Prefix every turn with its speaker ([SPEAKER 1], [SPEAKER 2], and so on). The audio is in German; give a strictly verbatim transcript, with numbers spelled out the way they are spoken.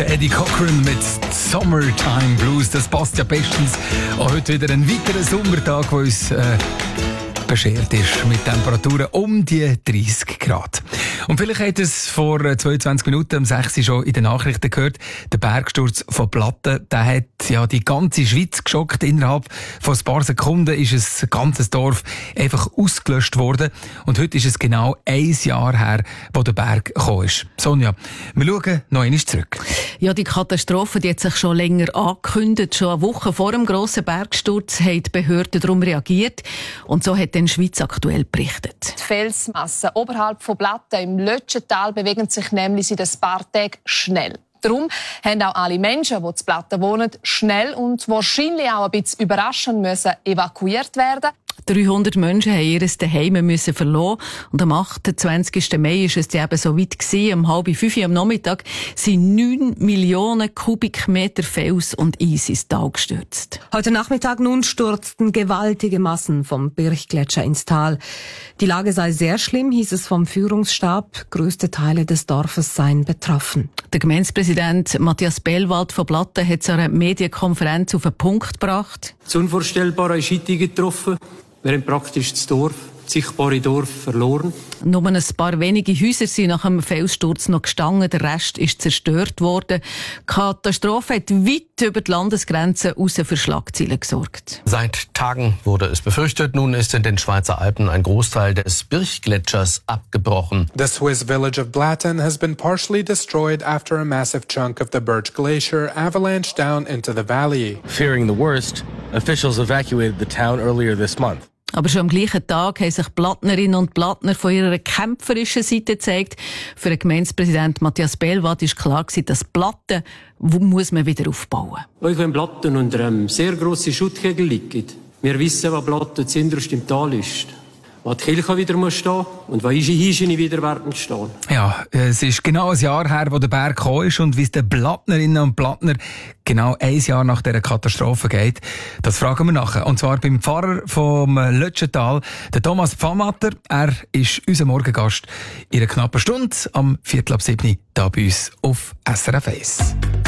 [SPEAKER 1] Der Eddie Cochran mit Summertime Blues, das passt ja bestens. Auch heute wieder ein weiterer Sommertag, der uns äh, beschert ist mit Temperaturen um die dreißig Grad. Und vielleicht habt ihr es vor zweiundzwanzig Minuten um sechs Uhr schon in den Nachrichten gehört. Der Bergsturz von Platten, der hat ja die ganze Schweiz geschockt. Innerhalb von ein paar Sekunden ist ein ganzes Dorf einfach ausgelöscht worden. Und heute ist es genau ein Jahr her, wo der Berg gekommen ist. Sonja, wir schauen noch einmal zurück.
[SPEAKER 2] Ja, die Katastrophe die hat sich schon länger angekündigt. Schon eine Woche vor dem grossen Bergsturz haben die Behörden darauf reagiert. Und so hat dann Schweiz aktuell berichtet.
[SPEAKER 3] Die Felsmassen oberhalb von Platten im Lötschental bewegen sich nämlich seit ein paar Tagen schnell. Darum haben auch alle Menschen, die zu Platten wohnen, schnell und wahrscheinlich auch ein bisschen überraschend müssen evakuiert werden.
[SPEAKER 2] dreihundert Menschen haben ihr Zuhause müssen verlassen. Und am achtundzwanzigsten Mai war es eben so weit gewesen. Um halb fünf Uhr am Nachmittag sind neun Millionen Kubikmeter Fels und Eis ins Tal gestürzt.
[SPEAKER 4] Heute Nachmittag nun stürzten gewaltige Massen vom Birchgletscher ins Tal. Die Lage sei sehr schlimm, hieß es vom Führungsstab. Größte Teile des Dorfes seien betroffen.
[SPEAKER 2] Der Gemeindepräsident Matthias Bellwald von Platten hat zu einer Medienkonferenz auf den Punkt gebracht.
[SPEAKER 5] Das Unvorstellbare ist heute getroffen. Wir haben praktisch das Dorf, das sichtbare Dorf, verloren.
[SPEAKER 2] Nur ein paar wenige Häuser sind nach dem Felssturz noch gestanden, der Rest ist zerstört worden. Die Katastrophe hat weit über die Landesgrenzen raus für Schlagzeilen gesorgt.
[SPEAKER 6] Seit Tagen wurde es befürchtet, nun ist in den Schweizer Alpen ein Großteil des Birchgletschers abgebrochen.
[SPEAKER 7] The Swiss village of Blatten has been partially destroyed after a massive chunk of the Birch Glacier avalanched down into the valley.
[SPEAKER 8] Fearing the worst, officials evacuated the town earlier this month.
[SPEAKER 2] Aber schon am gleichen Tag haben sich Plattnerinnen und Plattner von ihrer kämpferischen Seite gezeigt. Für den Gemeindepräsident Matthias Bellwald war klar, dass Platten muss man wieder aufbauen.
[SPEAKER 5] Auch wenn Platten unter einem sehr grossen Schuttkegel liegen, wir wissen, was Platten zuinterst im Tal ist. Wo die Kirche wieder muss stehen und wo unsere Hirsche wieder werden stehen.
[SPEAKER 1] Ja, es ist genau ein Jahr her, wo der Berg gekommen ist und wie es den Plattnerinnen und Plattner genau ein Jahr nach dieser Katastrophe geht, das fragen wir nachher. Und zwar beim Pfarrer vom Lötschental, der Thomas Pfammatter. Er ist unser Morgengast in einer knappen Stunde am Viertel ab sieben hier bei uns auf S R F eins.